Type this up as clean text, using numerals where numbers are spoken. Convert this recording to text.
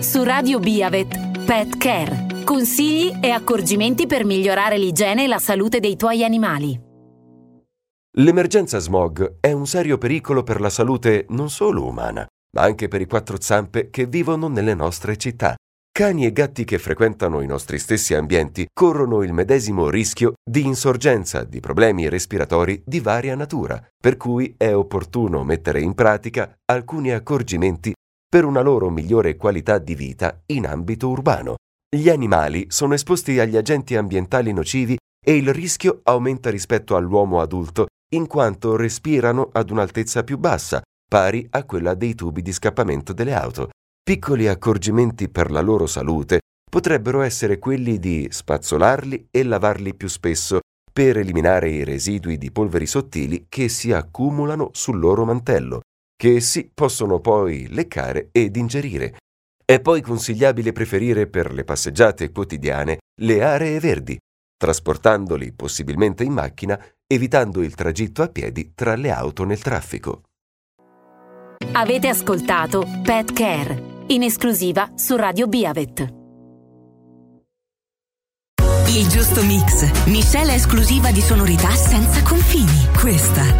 Su Radio Biavet, Pet Care. Consigli e accorgimenti per migliorare l'igiene e la salute dei tuoi animali. L'emergenza smog è un serio pericolo per la salute non solo umana, ma anche per i quattro zampe che vivono nelle nostre città. Cani e gatti che frequentano i nostri stessi ambienti corrono il medesimo rischio di insorgenza di problemi respiratori di varia natura, per cui è opportuno mettere in pratica alcuni accorgimenti per una loro migliore qualità di vita in ambito urbano. Gli animali sono esposti agli agenti ambientali nocivi e il rischio aumenta rispetto all'uomo adulto in quanto respirano ad un'altezza più bassa, pari a quella dei tubi di scappamento delle auto. Piccoli accorgimenti per la loro salute potrebbero essere quelli di spazzolarli e lavarli più spesso per eliminare i residui di polveri sottili che si accumulano sul loro mantello, che essi possono poi leccare ed ingerire. È poi consigliabile preferire per le passeggiate quotidiane le aree verdi, trasportandoli possibilmente in macchina, evitando il tragitto a piedi tra le auto nel traffico. Avete ascoltato Pet Care, in esclusiva su Radio Biavet. Il giusto mix. Miscela esclusiva di sonorità senza confini. Questa